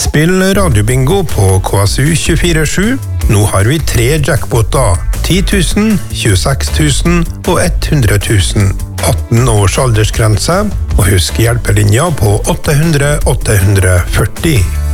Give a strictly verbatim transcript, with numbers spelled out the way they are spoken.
Spill radiobingo på K S U tjuefire sju. Nå har vi tre jackpoter. ti tusen, tjueseks tusen og hundre tusen. atten års aldersgrense, og husk hjelpelinja på åtte hundre åtte hundre førti.